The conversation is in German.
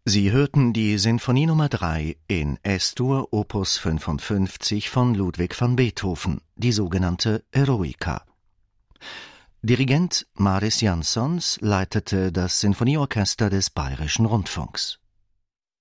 Sie hörten die Sinfonie Nummer 3 in S-Dur Opus 55 von Ludwig van Beethoven, die sogenannte Eroica. Dirigent Mariss Jansons leitete das Sinfonieorchester des Bayerischen Rundfunks.